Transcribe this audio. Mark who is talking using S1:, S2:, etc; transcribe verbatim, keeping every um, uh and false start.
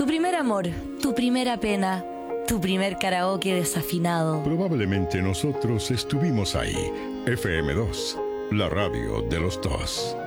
S1: Tu primer amor, tu primera pena, tu primer karaoke desafinado.
S2: Probablemente nosotros estuvimos ahí. F M dos, la radio de los dos.